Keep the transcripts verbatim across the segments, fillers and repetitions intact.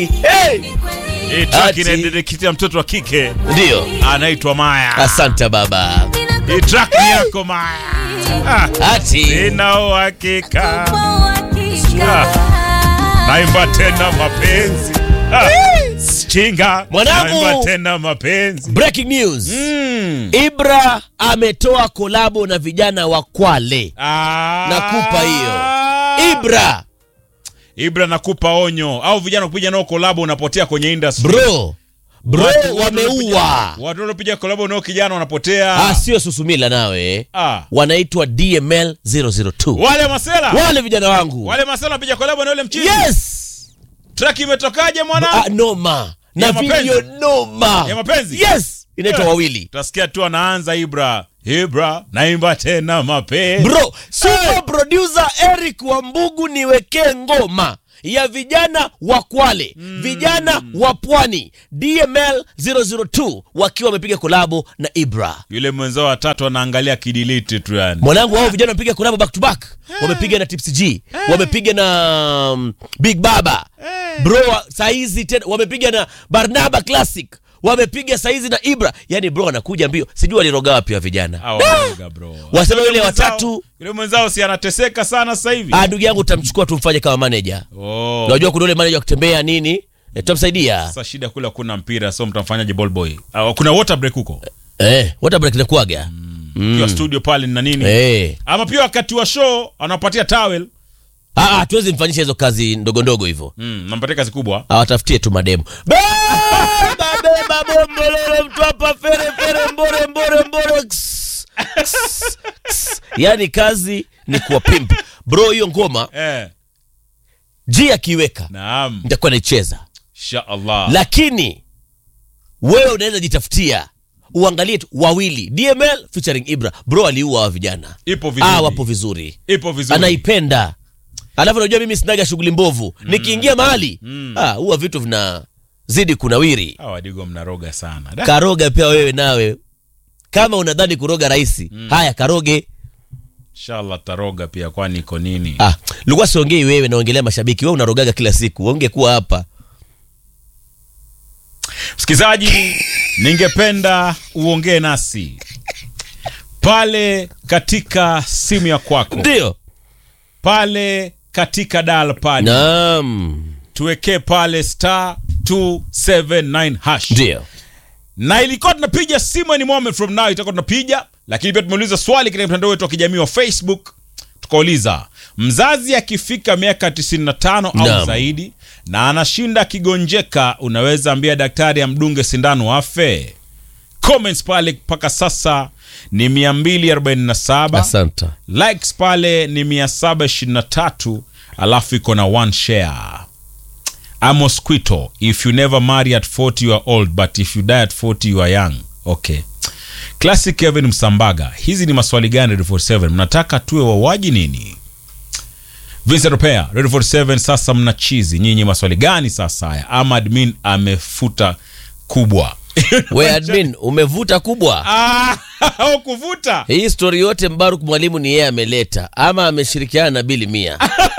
Hey! Hii track inaendelea mtoto wa kike. Ndio. Anaitwa Maya. Asante baba. Hii track ni yako Maya. Ah. Ati. Sina uhakika. Ah. Naimba tena mapenzi. Ah. Chinga. Mwanangu. Naimba tena mapenzi. Breaking news. Mm. Ibra ametoa kolabo na vijana wa Kwale. Ah. Nakupa hiyo. Ibra. Ibra nakupa onyo. Au vijana kupiga nao kolabo unapotea kwenye industry. Bro. Bro watu, wameua. Watu wanapiga kolabo nao kijana wanapotea. Ah, sio Susumila nawe. Ah. Wanaitwa D M L zero zero two. Wale masela. Wale vijana wangu. Wale masela piga kolabo na yule mchizi. Yes. Track imetokaje mwana? Ah, noma. Na ya video mapenzi. noma. Ya mapenzi? Yes. Inaitwa yeah. Wawili. Tutasikia tu anaanza Ibra. Ibra, naimba tena mapenzi. Bro, super hey. Producer Eric Wambugu niwekee ngoma ya vijana wa Kwale, mm. vijana wa Pwani, D M L zero zero two wakiwa wamepiga kolabo na Ibra. Yule mwenzao wa tatu anaangalia kidiliti tu yani. Mwanangu wao vijana wamepiga kolabo back to back. Hey. Wamepiga na Tipsy G, hey. Wamepiga na um, Big Baba. Hey. Bro, saizi tena wamepiga na Barnaba Classic. Wamepiga saizi na Ibra. Yaani bro anakuja mbio. Sijui waliroga wapi wa vijana. Hawaroga bro. Wasema yule watatu. Yule mwenzao si anateseka sana sasa hivi. Ah, ndugu yangu utamchukua tumfanye kama manager. Oh. Unajua kuna yule manager kutembea nini? E, tutamsaidia. Sasa shida kule kuna mpira so mtamfanyaje ball boy? Uh, kuna water break huko. Eh, water break inakuaga. Mm. Mm. Kwa studio pale na nini? Eh. Ama pia wakati wa show anapatia towel. Ah, ah tuwezi mfanyisha hizo kazi ndogo ndogo hivyo. Mm, nampatia kazi kubwa. Ah, watafutie tu mademo. Baba beba bombolele mtu hapa fere fere mbore mbore mbore. Yaani kazi ni kuwa pimp. Bro hiyo ngoma. Eh. G akiweka. Naam. Nitakuwa naicheza. Inshallah. Lakini wewe unaweza jitafutia uangalie tu Wawili D M L featuring Ibra. Bro aliua wa vijana. Ipo vizuri. Ah, wapo vizuri. Ipo vizuri. Anaipenda. Alafu unajua mimi sinaga shughuli mbovu. Mm. Nikiingia mahali, mm. ah, huwa vitu vina zidi kunawiri. Hawa wadigo mnaroga sana. Da. Karoga pia wewe nawe. Kama unadhani kuroga rahisi, mm. haya karoge. Inshallah taroga pia kwani iko nini? Ah, lugha siongei wewe naongelea mashabiki. Wewe unarogaga kila siku. Ungekuwa hapa. Msikizaji, ningependa uongee nasi pale katika simu ya kwako. Ndio. Pale katika dial pad. Naam. Tuweke pale star two seven nine hash. Ndio. Na ilikuwa tunapiga simu any moment from now itakuwa tunapiga, lakini pia tumeuliza swali katika mtandao wetu wa kijamii wa Facebook. Tukauliza, mzazi akifika miaka tisini na tano au Naam. zaidi na anashinda kigonjeka, unaweza ambia daktari amdunge sindano afe? Comments pale paka sasa ni mia mbili arobaini na saba. Asante. Likes pale ni mia saba ishirini na tatu. Alafu iko na one share. Amos Quito, if you never marry at forty you are old, but if you die at forty you are young. Okay. Classic Kevin Msambaga, hizi ni maswali gani Radio forty-seven? Mnataka tuwe wawaji nini? Vincent Opea, Radio forty-seven, sasa mna chizi nyinyi, maswali gani sasa haya? Ama admin amefuta kubwa. We admin umevuta kubwa. Ah, au kuvuta. Hii story yote Mbaruk Mwalimu ni yeye ameleta ama ameshirikiana na Billy Mia.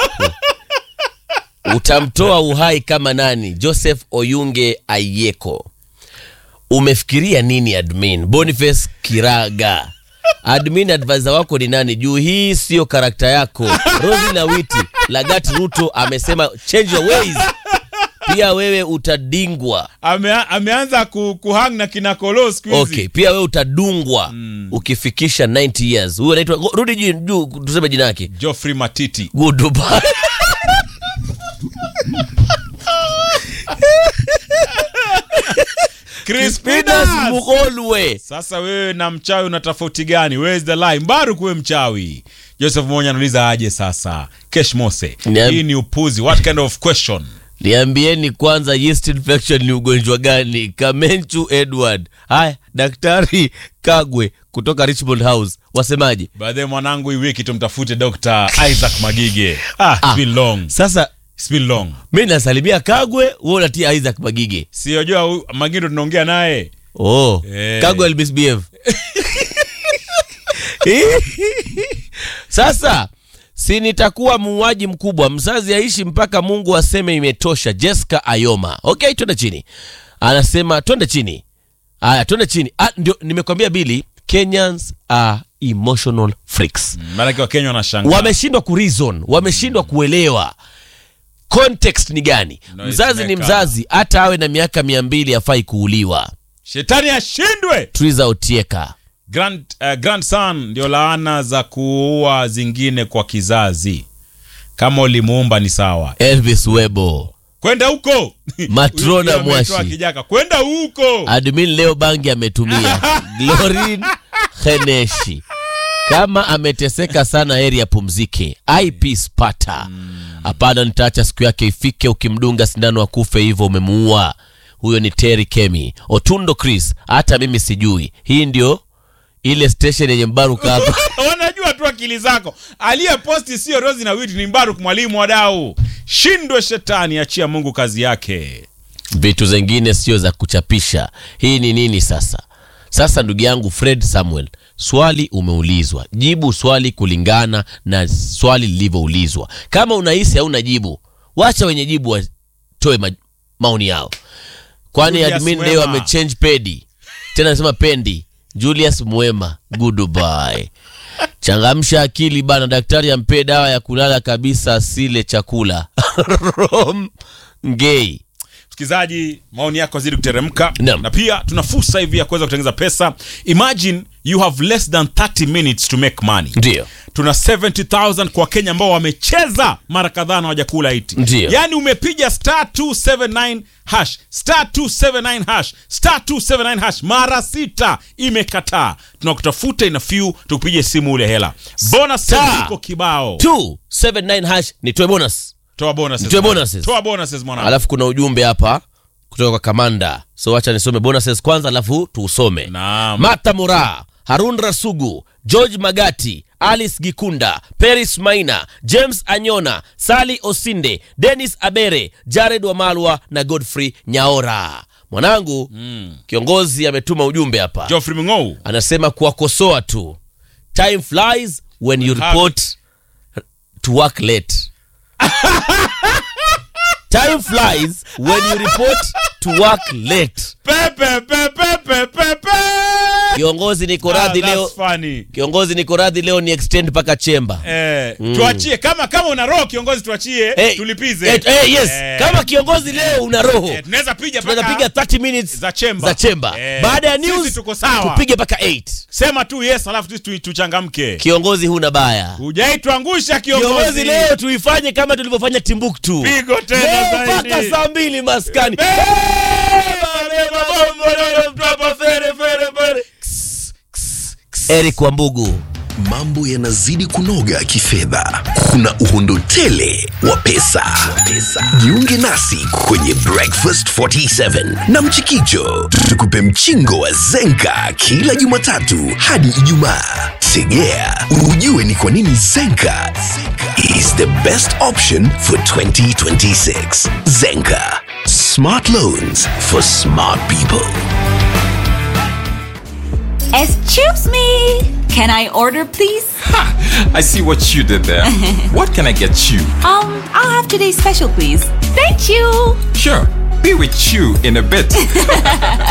Utamtoa uhai kama nani? Joseph Oyunge Ayeko. Umefikiria nini admin? Boniface Kiraga. Admin advisor wako ni nani? Juu hii sio karakta yako. Rosie Nawiti, Lagat Ruto amesema change your ways. Pia wewe utadingwa. Ame, ameanza ku, kuhang na kinakolo siku hizi. Okay, pia wewe utadungwa mm. ukifikisha ninety years. Huyo anaitwa rudi juu tuseme jina lake. Geoffrey Matiti. Goodbye. Crispinas Mugolwe. Sasa wewe na mchawi una tofauti gani? Where's the line? Mbaru kuwe mchawi. Joseph Monya anauliza aje sasa? Kesh Mose. Niam... Hii ni upuzi. What kind of question? Niambieni kwanza yeast infection ni ugonjwa gani? Kamenchu Edward. Haya, Daktari Kagwe kutoka Richmond House. Wasemaje? Baadaye mwanangu hii wiki tumtafute Doctor Isaac Magige. Ah, it's been long. Sasa it's been long. Mimi nasalimia Kagwe, wewe unatia Isaac Magige. Si unajua Magige tunaongea naye. Oh, hey. Kagwe will misbehave. Sasa si nitakuwa muuaji mkubwa. Mzazi aishi mpaka Mungu aseme imetosha. Jessica Ayoma. Okay, twende chini. Anasema twende chini. Aya, twende chini. Ah, ndio nimekwambia Billy, Kenyans are emotional freaks. Mm, maana kwa Kenya wanashangaa. Wameshindwa ku reason, wameshindwa kuelewa context ni gani. No, mzazi ni mzazi, hata awe na miaka mia mbili afai kuuliwa. Shetani ashindwe. Triza Otieka. Grand uh, grandson ndio laana za kuua zingine kwa kizazi. Kama ulimuumba ni sawa. Elvis Webo. Kwenda huko. Matrona Mwashi. Kwenda huko. Admin leo bangi ametumia. Glorin Heneshi. Kama ameteseka sana heri ya pumzike. I P Sparta. Hapana, mm. nitaacha siku yake ifike, ukimdunga sindano akufe hivyo umemuua. Huyo ni Terry Kemi. Otundo Chris, hata mimi sijui. Hii ndio ile station yenye Mbaruk hapa. Wanajua tu akili zako. Aliye posti sio Rozi na Witi, ni Mbaruk mwalimu wadau. Shindwe shetani, achia Mungu kazi yake. Vitu zingine sio za kuchapisha. Hii ni nini sasa? Sasa ndugu yangu Fred Samuel, swali umeulizwa. Jibu swali kulingana na swali lilivyoulizwa. Kama unahisi hauna jibu, wacha wenye jibu watoe ma maoni yao. Kwani Julius admin Mwema leo amechange pedi. Tena anasema pendi. Julius Mwema, goodbye. Changamsha akili bana, daktari ampe dawa ya kulala kabisa, sile chakula. Rom Ngei. Msikizaji, maoni yako zidi kuteremka. No. Na pia tuna fursa hivi ya kuweza kutengeneza pesa. Imagine you have less than thirty minutes to make money. Ndio. Tuna seventy thousand kwa Kenya ambao wamecheza mara kadhaa na hawajakula iti. Ndio. Yaani umepiga star two seven nine hash, star two seven nine hash, star two seven nine hash mara sita, imekataa. Tunakutafuta ina few tukupige simu ule hela. Bonus ziko kibao. two seven nine hash ni toe bonus. Toa bonuses. Toa bonuses. Toa bonuses mwana. Alafu kuna ujumbe hapa kutoka kwa Kamanda. So acha nisome bonuses kwanza alafu tuusome. Naam. Mata Mura, Harun Rasugu, George Magati, Alice Gikunda, Paris Maina, James Anyona, Sally Osinde, Dennis Abere, Jared Wamalwa na Godfrey Nyaora. Mwanangu, mm. kiongozi ametuma ujumbe hapa. Geoffrey Mngou anasema kuwakosoa tu. Time flies when you report to work late. Time flies when you report to work late. Pepe pepe pepe pepe. Kiongozi niko radhi ah, leo. Funny. Kiongozi niko radhi leo ni extend paka chemba. Eh, mm. tuachie kama kama una roho kiongozi, tuachie hey, tulipize. Eh, hey, yes. Hey. Kama kiongozi leo una roho. Eh, tunaweza piga paka. Tunaweza piga thirty minutes za chemba. Za chemba. Hey. Baada ya news tuko sawa. Tupige paka eight. Sema tu yes alafu tu tuchangamke. Kiongozi huna baya. Hujaituangusha kiongozi. Kiongozi leo tuifanye kama tulivyofanya Timbuktu. Pigo tena zaidi. Paka saa mbili maskani. Eric Wambugu. Mambo yanazidi kunoga kifedha. Kuna uhondo tele wa pesa. Jiunge nasi kwenye Breakfast forty-seven na Mchikicho. Tukupe mchingo wa Zenka kila Jumatatu hadi Ijumaa. Tegea ujue ni kwa nini Zenka is the best option for twenty twenty-six. Zenka, smart loans for smart people. Excuse me. Can I order, please? Ha! I see what you did there. What can I get you? Um, I'll have today's special, please. Thank you. Sure. Be with you in a bit.